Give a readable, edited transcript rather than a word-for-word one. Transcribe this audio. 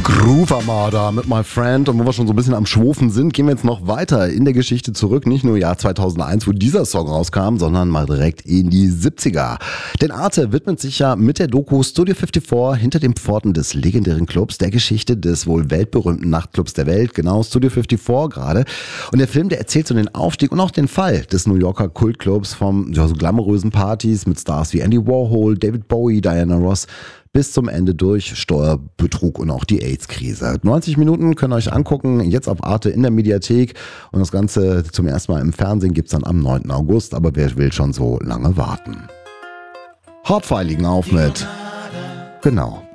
Groove Armada mit My Friend. Und wo wir schon so ein bisschen am Schwofen sind, gehen wir jetzt noch weiter in der Geschichte zurück. Nicht nur Jahr 2001, wo dieser Song rauskam, sondern mal direkt in die 70er. Denn Arte widmet sich ja mit der Doku Studio 54 hinter den Pforten des legendären Clubs, der Geschichte des wohl weltberühmten Nachtclubs der Welt, genau Studio 54 gerade. Und der Film, der erzählt so den Aufstieg und auch den Fall des New Yorker Kultclubs vom so glamourösen Partys mit Stars wie Andy Warhol, David Bowie, Diana Ross bis zum Ende durch Steuerbetrug und auch die AIDS-Krise. 90 Minuten könnt ihr euch angucken, jetzt auf Arte in der Mediathek. Und das Ganze zum ersten Mal im Fernsehen gibt's dann am 9. August. Aber wer will schon so lange warten? Hardfire liegen auf mit. Genau.